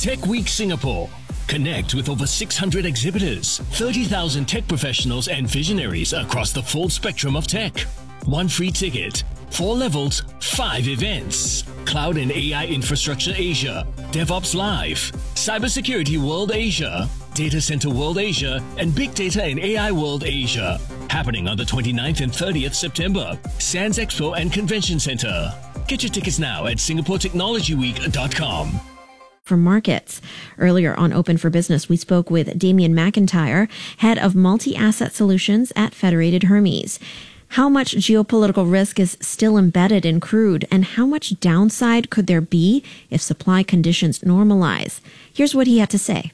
Tech Week Singapore. Connect with over 600 exhibitors, 30,000 tech professionals and visionaries across the full spectrum of tech. One free ticket, 4 levels, 5 events. Cloud and AI Infrastructure Asia, DevOps Live, Cybersecurity World Asia, Data Center World Asia, and Big Data and AI World Asia. Happening on the 29th and 30th September, Sands Expo and Convention Center. Get your tickets now at singaporetechnologyweek.com. For markets. Earlier on Open for Business, we spoke with Damien McIntyre, head of multi-asset solutions at Federated Hermes. How much geopolitical risk is still embedded in crude, and how much downside could there be if supply conditions normalize? Here's what he had to say.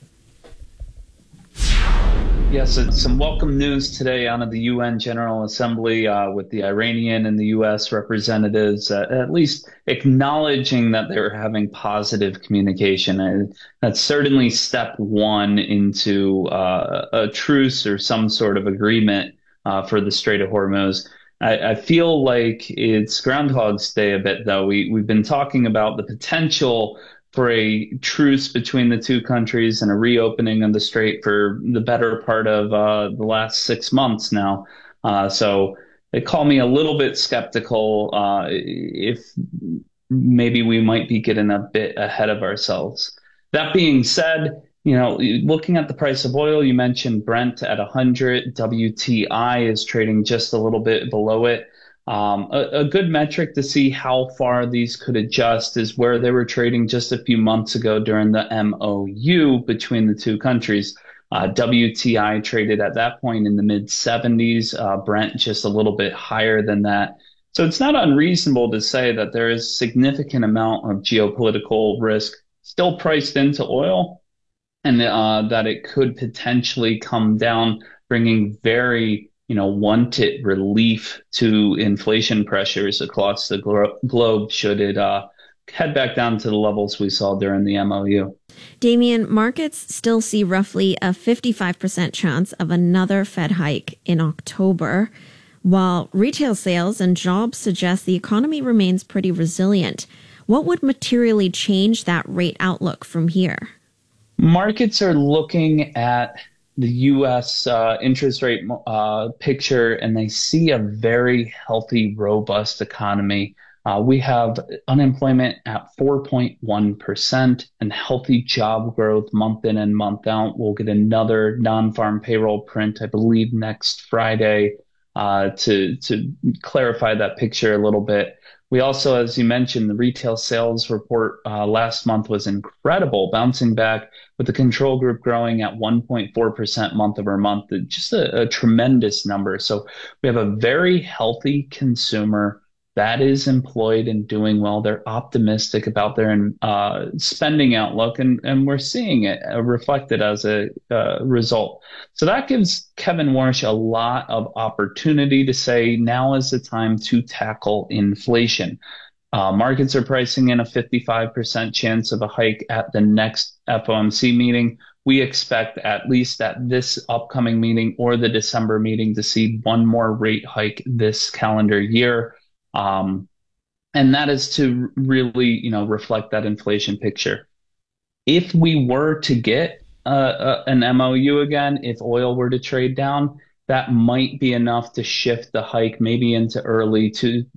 Yes, it's some welcome news today out of the UN General Assembly with the Iranian and the U.S. representatives at least acknowledging that they were having positive communication. And that's certainly step one into a truce or some sort of agreement for the Strait of Hormuz. I feel like it's Groundhog's Day a bit, though. We've been talking about the potential for a truce between the two countries and a reopening of the strait for the better part of the last 6 months now. So they call me a little bit skeptical if maybe we might be getting a bit ahead of ourselves. That being said, looking at the price of oil, you mentioned Brent at 100, WTI is trading just a little bit below it. A good metric to see how far these could adjust is where they were trading just a few months ago during the MOU between the two countries. WTI traded at that point in the mid 70s, Brent just a little bit higher than that. So it's not unreasonable to say that there is significant amount of geopolitical risk still priced into oil, and that it could potentially come down, bringing very wanted relief to inflation pressures across the globe should it head back down to the levels we saw during the MOU. Damien, markets still see roughly a 55% chance of another Fed hike in October, while retail sales and jobs suggest the economy remains pretty resilient. What would materially change that rate outlook from here? Markets are looking at the U.S. Interest rate picture, and they see a very healthy, robust economy. We have unemployment at 4.1% and healthy job growth month in and month out. We'll get another non-farm payroll print, I believe, next Friday to clarify that picture a little bit. We also, as you mentioned, the retail sales report last month was incredible, bouncing back with the control group growing at 1.4% month over month, just a tremendous number. So we have a very healthy consumer that is employed and doing well. They're optimistic about their spending outlook, and we're seeing it reflected as a result. So that gives Kevin Warsh a lot of opportunity to say now is the time to tackle inflation. Markets are pricing in a 55% chance of a hike at the next FOMC meeting. We expect at least at this upcoming meeting or the December meeting to see one more rate hike this calendar year. And that is to really, reflect that inflation picture. If we were to get an MOU again, if oil were to trade down, that might be enough to shift the hike maybe into early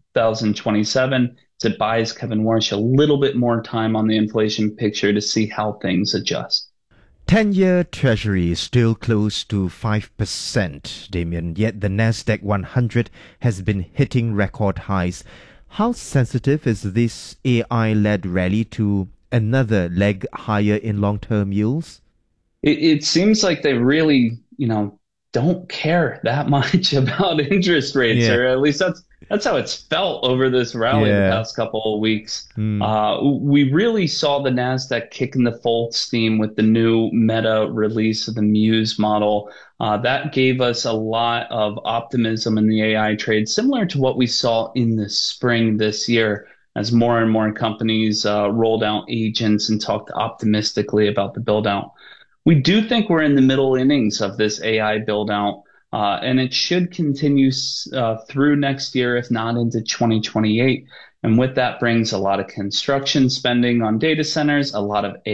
2027. It buys Kevin Warsh a little bit more time on the inflation picture to see how things adjust. 10-year Treasury is still close to 5%, Damien, yet the Nasdaq 100 has been hitting record highs. How sensitive is this AI-led rally to another leg higher in long-term yields? It seems like they really, don't care that much about interest rates, or at least that's how it's felt over this rally the past couple of weeks. We really saw the Nasdaq kicking the full steam with the new Meta release of the Muse model. That gave us a lot of optimism in the AI trade, similar to what we saw in the spring this year, as more and more companies rolled out agents and talked optimistically about the build out. We do think we're in the middle innings of this AI build out. And it should continue through next year, if not into 2028. And with that brings a lot of construction spending on data centers, a lot of